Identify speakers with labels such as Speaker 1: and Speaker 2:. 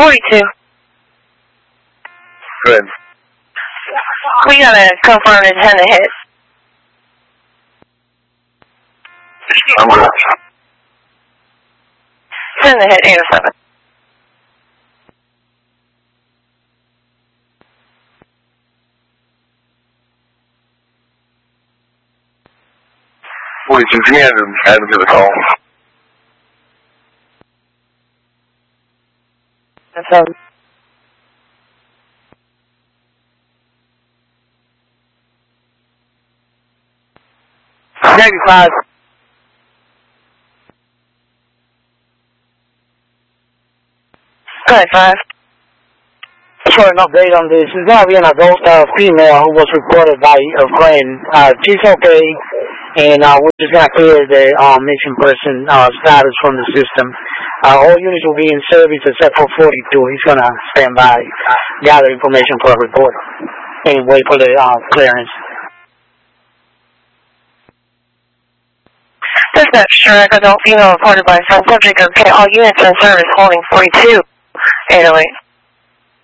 Speaker 1: 42.
Speaker 2: Good.
Speaker 1: We gotta confirm it's 10 to hit.
Speaker 2: I'm good.
Speaker 1: 10 to hit, 807.
Speaker 2: Can you add him to the call?
Speaker 1: That's
Speaker 3: 95.
Speaker 1: Go ahead, 5.
Speaker 3: For an update on this, there's going to be an adult female who was reported by a friend. She's okay, and we're just going to clear the missing person status from the system. All units will be in service except for 42. He's going to stand by, gather information for a report, and wait for the clearance.
Speaker 1: Dispatch, direct adult female reported by some subject. Okay, all units in service holding 42. 808.